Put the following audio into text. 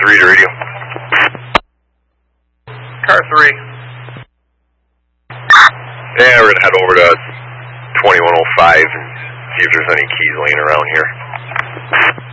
3 to radio. Car 3. Yeah, we're going to head over to 2105 and see if there's any keys laying around here.